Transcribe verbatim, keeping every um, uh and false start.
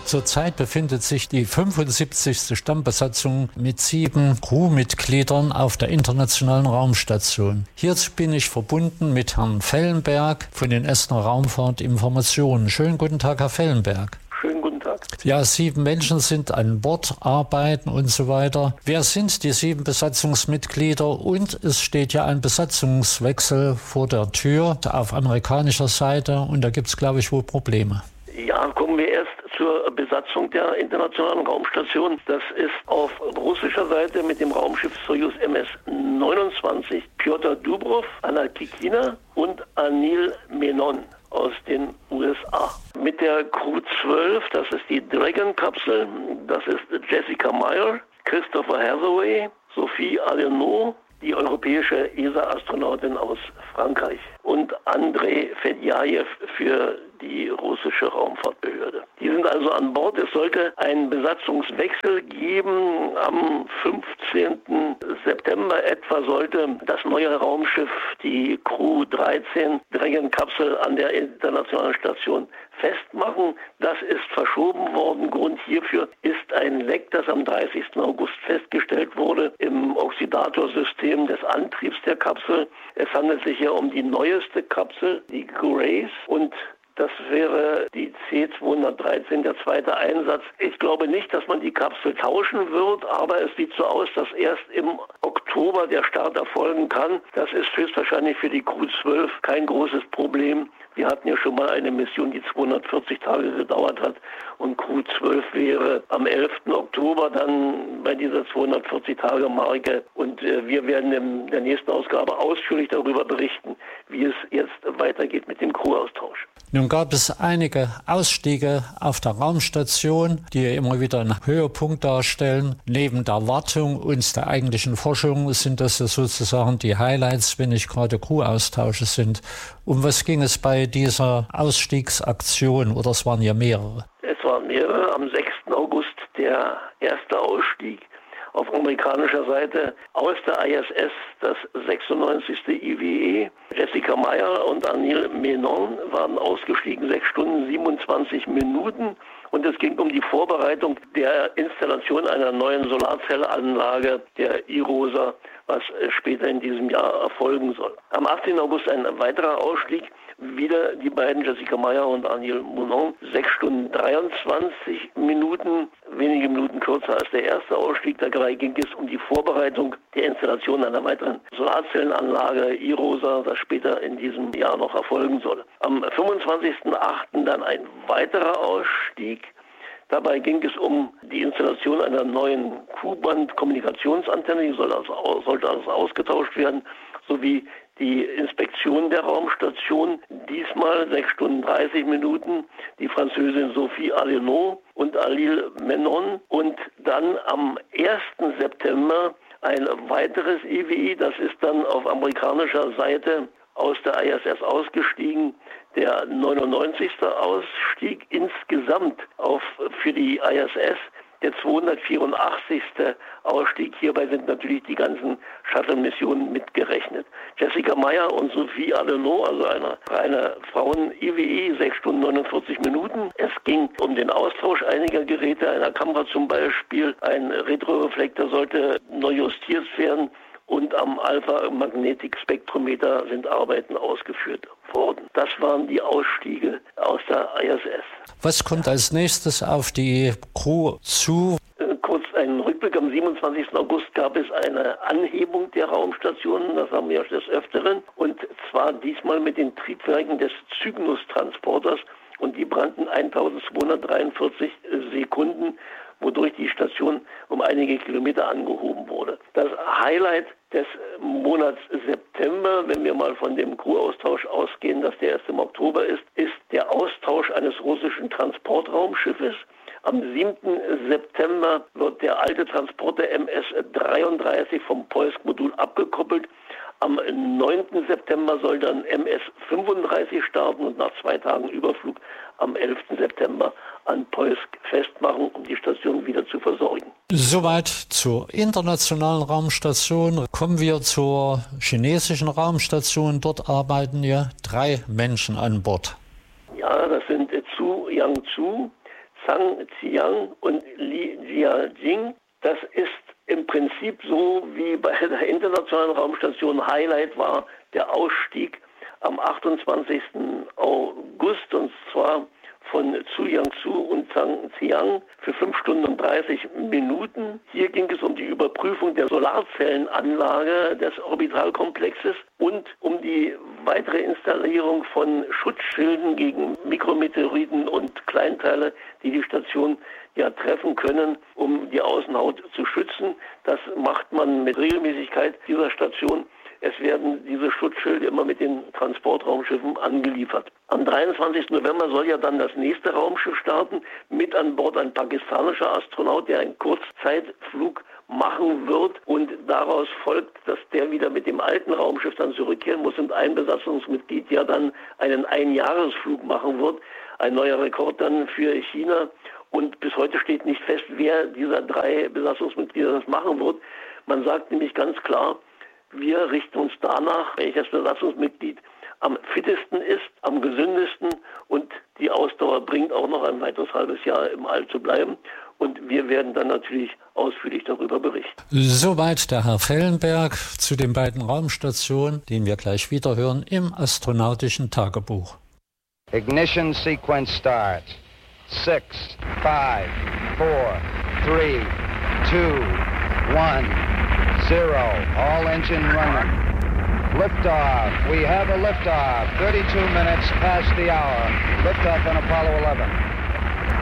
Zurzeit befindet sich die fünfundsiebzigste Stammbesatzung mit sieben Crewmitgliedern auf der Internationalen Raumstation. Hierzu bin ich verbunden mit Herrn Fellenberg von den Essener Raumfahrtinformationen. Schönen guten Tag, Herr Fellenberg. Schönen guten Tag. Ja, sieben Menschen sind an Bord, arbeiten und so weiter. Wer sind die sieben Besatzungsmitglieder? Und es steht ja ein Besatzungswechsel vor der Tür auf amerikanischer Seite und da gibt es, glaube ich, wohl Probleme. Ja, kommen wir erst zur Besatzung der Internationalen Raumstation. Das ist auf russischer Seite mit dem Raumschiff Soyuz M S neunundzwanzig Pjotr Dubrov, Anna Kikina und Anil Menon aus den U S A. Mit der Crew zwölf, das ist die Dragon-Kapsel, das ist Jessica Meyer, Christopher Hathaway, Sophie Allenot, die europäische E S A-Astronautin aus Frankreich und Andrei Fedjajew für die russische Raumfahrtbehörde. Die sind also an Bord. Es sollte einen Besatzungswechsel geben. Am fünfzehnten September etwa sollte das neue Raumschiff, die Crew dreizehn Dragon-Kapsel, an der Internationalen Station festmachen. Das ist verschoben worden. Grund hierfür ist ein Leck, das am dreißigsten August festgestellt wurde im Oxidatorsystem des Antriebs der Kapsel. Es handelt sich hier um die neueste Kapsel, die Grace, und das wäre die C zweihundertdreizehn, der zweite Einsatz. Ich glaube nicht, dass man die Kapsel tauschen wird, aber es sieht so aus, dass erst im Oktober der Start erfolgen kann. Das ist höchstwahrscheinlich für die Crew zwölf kein großes Problem. Wir hatten ja schon mal eine Mission, die zweihundertvierzig Tage gedauert hat, und Crew zwölf wäre am elften Oktober dann bei dieser zweihundertvierzig Tage Marke. Und äh, wir werden in der nächsten Ausgabe ausführlich darüber berichten, wie es jetzt weitergeht mit dem Crew-Austausch. Nun gab es einige Ausstiege auf der Raumstation, die immer wieder einen Höhepunkt darstellen. Neben der Wartung und der eigentlichen Forschung sind das sozusagen die Highlights, wenn nicht gerade Crew-Austausche sind. Um was ging es bei dieser Ausstiegsaktion, oder es waren ja mehrere? Es waren mehrere. Am sechsten August der erste Ausstieg auf amerikanischer Seite aus der I S S, das sechsundneunzigste I W E. Jessica Meyer und Anil Menon waren ausgestiegen, sechs Stunden siebenundzwanzig Minuten. Und es ging um die Vorbereitung der Installation einer neuen Solarzellanlage, der iROSA, was später in diesem Jahr erfolgen soll. Am achtzehnten August ein weiterer Ausstieg. Wieder die beiden, Jessica Meyer und Anil Menon, sechs Stunden dreiundzwanzig Minuten, wenige Minuten kürzer als der erste Ausstieg. Dabei ging es um die Vorbereitung der Installation einer weiteren Solarzellenanlage, iROSA, das später in diesem Jahr noch erfolgen soll. Am fünfundzwanzigsten achten dann ein weiterer Ausstieg. Dabei ging es um die Installation einer neuen Q-Band-Kommunikationsantenne, die soll also, sollte also ausgetauscht werden, sowie die Inspektion der Raumstation, diesmal sechs Stunden dreißig Minuten, die Französin Sophie Allenot und Anil Menon. Und dann am ersten September ein weiteres I W I, das ist dann auf amerikanischer Seite aus der I S S ausgestiegen, der neunundneunzigste Ausstieg insgesamt auf für die I S S. Der zweihundertvierundachtzigste Ausstieg. Hierbei sind natürlich die ganzen Shuttle-Missionen mitgerechnet. Jessica Meyer und Sophie Allenot, also eine reine Frauen-I W I, sechs Stunden neunundvierzig Minuten. Es ging um den Austausch einiger Geräte, einer Kamera zum Beispiel. Ein Retroreflektor sollte neu justiert werden. Und am Alpha-Magnetik-Spektrometer sind Arbeiten ausgeführt worden. Das waren die Ausstiege aus der I S S. Was kommt als nächstes auf die Crew zu? Kurz einen Rückblick. Am siebenundzwanzigsten August gab es eine Anhebung der Raumstationen. Das haben wir ja des Öfteren. Und zwar diesmal mit den Triebwerken des Cygnus-Transporters. Und die brannten eintausendzweihundertdreiundvierzig Sekunden, wodurch die Station um einige Kilometer angehoben wurde. Das Highlight des Monats September, wenn wir mal von dem Crew-Austausch ausgehen, dass der erst im Oktober ist, ist der Austausch eines russischen Transportraumschiffes. Am siebten September wird der alte Transporter M S dreiunddreißig vom Poisk-Modul abgekoppelt. Am neunten September soll dann M S fünfunddreißig starten und nach zwei Tagen Überflug am elften September an Poisk festmachen, um die Station wieder zu versorgen. Soweit zur internationalen Raumstation. Kommen wir zur chinesischen Raumstation. Dort arbeiten ja drei Menschen an Bord. Ja, das sind Zhu Yangzhou, Zhang Jiang und Li Jiajing. Das ist im Prinzip so wie bei der internationalen Raumstation. Highlight war der Ausstieg am achtundzwanzigsten August, und zwar von Zhu Yangzu und Zhang Jiang für fünf Stunden und dreißig Minuten. Hier ging es um die Überprüfung der Solarzellenanlage des Orbitalkomplexes und um die weitere Installierung von Schutzschilden gegen Mikrometeoriten und Kleinteile, die die Station ja treffen können, um die Außenhaut zu schützen. Das macht man mit Regelmäßigkeit dieser Station. Es werden diese Schutzschilde immer mit den Transportraumschiffen angeliefert. Am dreiundzwanzigsten November soll ja dann das nächste Raumschiff starten, mit an Bord ein pakistanischer Astronaut, der einen Kurzzeitflug machen wird, und daraus folgt, dass der wieder mit dem alten Raumschiff dann zurückkehren muss und ein Besatzungsmitglied ja dann einen Einjahresflug machen wird. Ein neuer Rekord dann für China, und bis heute steht nicht fest, wer dieser drei Besatzungsmitglieder das machen wird. Man sagt nämlich ganz klar, wir richten uns danach, welches Besatzungsmitglied am fittesten ist, am gesündesten und die Ausdauer bringt, auch noch ein weiteres halbes Jahr im All zu bleiben. Und wir werden dann natürlich ausführlich darüber berichten. Soweit der Herr Fellenberg zu den beiden Raumstationen, den wir gleich wieder hören im astronautischen Tagebuch. Ignition sequence start. Six, five, four, three, two, one, zero. All engine running. Liftoff. We have a liftoff. thirty-two minutes past the hour. Liftoff on Apollo eleven.